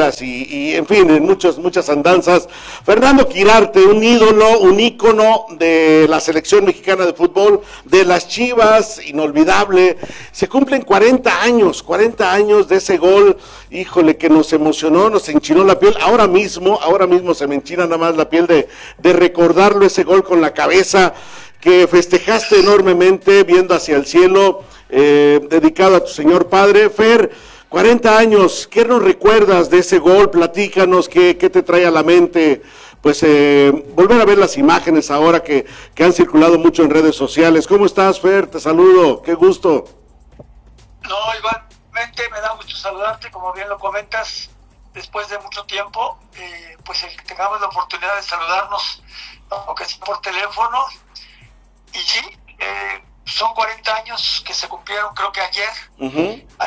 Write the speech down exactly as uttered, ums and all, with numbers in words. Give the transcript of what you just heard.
Chivas y, y en fin, en muchos, muchas andanzas. Fernando Quirarte, un ídolo, un ícono de la selección mexicana de fútbol, de las Chivas, inolvidable. Se cumplen cuarenta años, cuarenta años de ese gol, híjole, que nos emocionó, nos enchinó la piel. Ahora mismo, ahora mismo se me enchina nada más la piel de, de recordarlo, ese gol con la cabeza, que festejaste enormemente viendo hacia el cielo, eh, dedicado a tu señor padre. Fer, cuarenta años, ¿qué nos recuerdas de ese gol? Platícanos, ¿qué, qué te trae a la mente? Pues eh, volver a ver las imágenes ahora que, que han circulado mucho en redes sociales. ¿Cómo estás, Fer? Te saludo, qué gusto. No, igualmente me da gusto saludarte, como bien lo comentas, después de mucho tiempo, eh, pues el que tengamos la oportunidad de saludarnos, aunque sea por teléfono. Y sí, eh, son cuarenta años que se cumplieron, creo que ayer. Uh-huh.